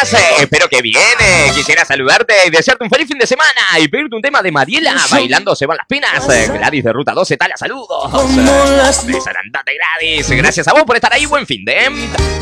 estás? Espero que bien. Quisiera saludarte y desearte un feliz fin de semana y pedirte un tema de Mariela. Bailando se van las penas. Gladys de Ruta 12, tal, saludos. Desarandate, Gladys. Gracias a vos por estar ahí. Buen fin de...